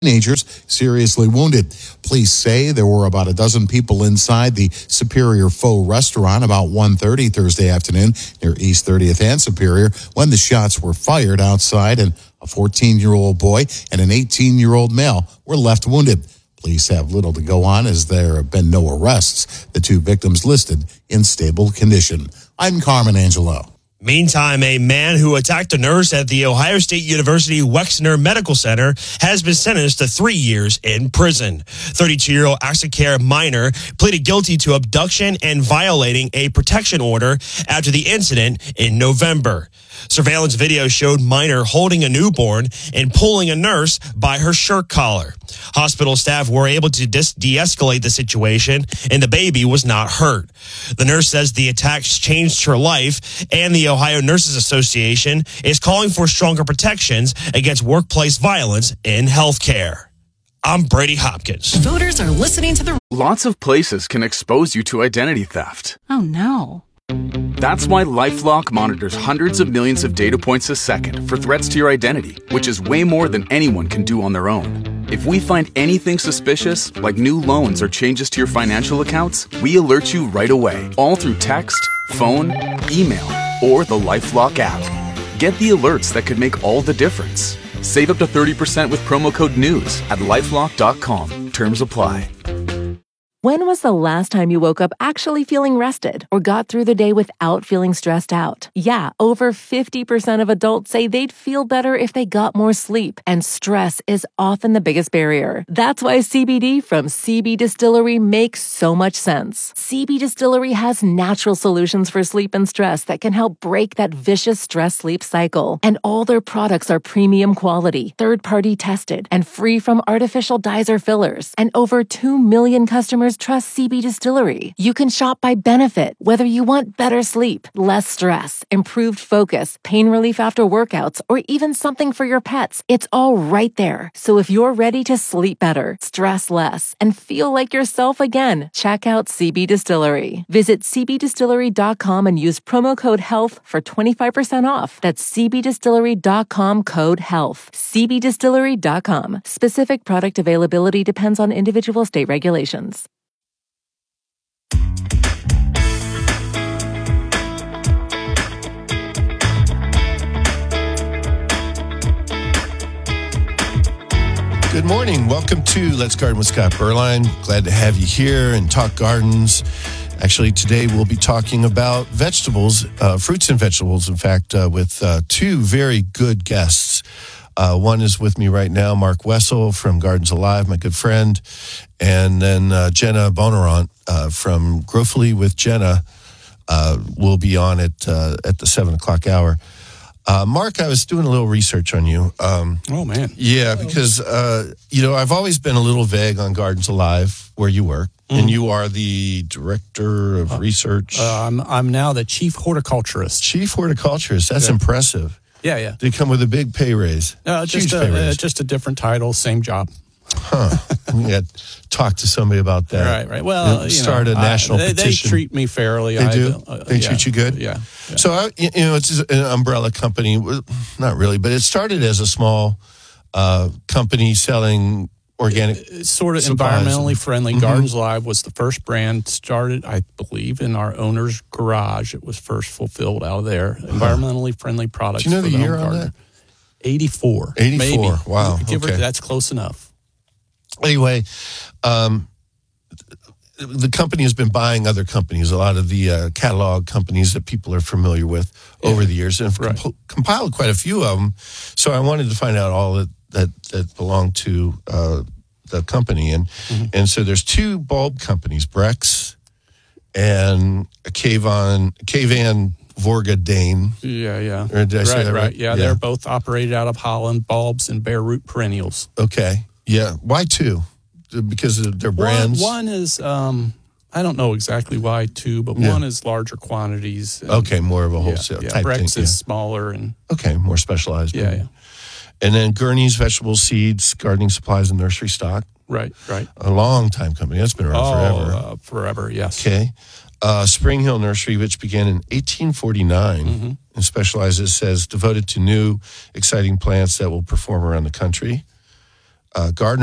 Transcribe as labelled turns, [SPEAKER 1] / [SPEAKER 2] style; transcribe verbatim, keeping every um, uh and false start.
[SPEAKER 1] teenagers seriously wounded. Police say there were about a dozen people inside the Superior Pho restaurant about one thirty Thursday afternoon near East thirtieth and Superior when the shots were fired outside, and a fourteen-year-old boy and an eighteen-year-old male were left wounded. Police have little to go on as there have been no arrests. The two victims listed in stable condition. I'm Carmen Angelo.
[SPEAKER 2] Meantime, a man who attacked a nurse at the Ohio State University Wexner Medical Center has been sentenced to three years in prison. thirty-two-year-old Axicare Minor pleaded guilty to abduction and violating a protection order after the incident in November. Surveillance video showed Minor holding a newborn and pulling a nurse by her shirt collar. Hospital staff were able to dis- de-escalate the situation, and the baby was not hurt. The nurse says the attacks changed her life, and the Ohio Nurses Association is calling for stronger protections against workplace violence in healthcare. I'm Brady Hopkins.
[SPEAKER 3] Voters are listening to the...
[SPEAKER 4] Lots of places can expose you to identity theft.
[SPEAKER 3] Oh, no.
[SPEAKER 4] That's why LifeLock monitors hundreds of millions of data points a second for threats to your identity, which is way more than anyone can do on their own. If we find anything suspicious, like new loans or changes to your financial accounts, we alert you right away, all through text, phone, email, or the LifeLock app. Get the alerts that could make all the difference. Save up to thirty percent with promo code NEWS at lifelock dot com. Terms apply.
[SPEAKER 5] When was the last time you woke up actually feeling rested or got through the day without feeling stressed out? Yeah, over fifty percent of adults say they'd feel better if they got more sleep, and stress is often the biggest barrier. That's why C B D from C B Distillery makes so much sense. C B Distillery has natural solutions for sleep and stress that can help break that vicious stress-sleep cycle. And all their products are premium quality, third-party tested, and free from artificial dyes or fillers. And over two million customers trust C B Distillery. You can shop by benefit, whether you want better sleep, less stress, improved focus, pain relief after workouts, or even something for your pets. It's all right there. So if you're ready to sleep better, stress less, and feel like yourself again, check out C B Distillery. Visit c b distillery dot com and use promo code HEALTH for twenty-five percent off. That's c b distillery dot com code HEALTH. c b distillery dot com. Specific product availability depends on individual state regulations.
[SPEAKER 6] Good morning. Welcome to Let's Garden with Scott Berline. Glad to have you here and talk gardens. Actually, today we'll be talking about vegetables, uh, fruits and vegetables, in fact, uh, with uh, two very good guests. Uh, one is with me right now, Mark Wessel from Gardens Alive, my good friend, and then uh, Jenna Bonerant uh, from Growfully with Jenna uh, will be on it uh, at the seven o'clock hour. Uh, Mark, I was doing a little research on you. Um,
[SPEAKER 7] oh, man.
[SPEAKER 6] Yeah, because, uh, you know, I've always been a little vague on Gardens Alive, where you work, mm-hmm. and you are the director of uh, research.
[SPEAKER 7] Uh, I'm I'm now the chief horticulturist.
[SPEAKER 6] Chief horticulturist. That's
[SPEAKER 7] yeah.
[SPEAKER 6] impressive.
[SPEAKER 7] Yeah, yeah.
[SPEAKER 6] Did it come with a big pay raise?
[SPEAKER 7] Uh, just,
[SPEAKER 6] Huge
[SPEAKER 7] a,
[SPEAKER 6] pay raise.
[SPEAKER 7] Uh, just a different title, same job.
[SPEAKER 6] Huh. We got to talk to somebody about that.
[SPEAKER 7] Right, right. Well, you
[SPEAKER 6] start
[SPEAKER 7] know,
[SPEAKER 6] a national
[SPEAKER 7] I, they,
[SPEAKER 6] petition.
[SPEAKER 7] They treat me fairly.
[SPEAKER 6] They
[SPEAKER 7] I,
[SPEAKER 6] do?
[SPEAKER 7] Uh,
[SPEAKER 6] they
[SPEAKER 7] yeah,
[SPEAKER 6] treat you good?
[SPEAKER 7] Yeah. yeah.
[SPEAKER 6] So, I, you know, it's an umbrella company. Not really, but it started as a small uh, company selling organic
[SPEAKER 7] It's sort of
[SPEAKER 6] supplies.
[SPEAKER 7] environmentally friendly.
[SPEAKER 6] Mm-hmm.
[SPEAKER 7] Gardens Alive was the first brand started, I believe, in our owner's garage. It was first fulfilled out of there. Huh. Environmentally friendly products.
[SPEAKER 6] Do you know
[SPEAKER 7] for
[SPEAKER 6] the
[SPEAKER 7] the
[SPEAKER 6] year
[SPEAKER 7] home
[SPEAKER 6] on
[SPEAKER 7] gardener.
[SPEAKER 6] that?
[SPEAKER 7] eighty-four.
[SPEAKER 6] eighty-four.
[SPEAKER 7] Maybe.
[SPEAKER 6] Wow.
[SPEAKER 7] Give
[SPEAKER 6] okay.
[SPEAKER 7] her, that's close enough.
[SPEAKER 6] Anyway, um, the company has been buying other companies, a lot of the uh, catalog companies that people are familiar with yeah. over the years, and
[SPEAKER 7] right.
[SPEAKER 6] comp- compiled quite a few of them. So I wanted to find out all that that, that belonged to uh, the company, and mm-hmm. and so there's two bulb companies, Brex and Kavan Kavan Vorga Dane.
[SPEAKER 7] Yeah, yeah.
[SPEAKER 6] Or did I
[SPEAKER 7] right,
[SPEAKER 6] say that right?
[SPEAKER 7] right. Yeah, yeah, they're both operated out of Holland, bulbs and bare root perennials.
[SPEAKER 6] Okay. Yeah. Why two? Because of their brands?
[SPEAKER 7] One, one is, um, I don't know exactly why two, but yeah. one is larger quantities. And,
[SPEAKER 6] okay, more of a wholesale
[SPEAKER 7] yeah,
[SPEAKER 6] type
[SPEAKER 7] yeah. Brex
[SPEAKER 6] thing.
[SPEAKER 7] is
[SPEAKER 6] yeah.
[SPEAKER 7] smaller. and
[SPEAKER 6] Okay, more specialized.
[SPEAKER 7] Yeah, yeah.
[SPEAKER 6] And then Gurney's Vegetable Seeds, Gardening Supplies and Nursery Stock.
[SPEAKER 7] Right, right.
[SPEAKER 6] A long time company. That's been around
[SPEAKER 7] oh,
[SPEAKER 6] forever.
[SPEAKER 7] Uh, forever, yes.
[SPEAKER 6] Okay. Uh, Spring Hill Nursery, which began in eighteen forty-nine mm-hmm. and specializes, says, devoted to new, exciting plants that will perform around the country. uh, gardener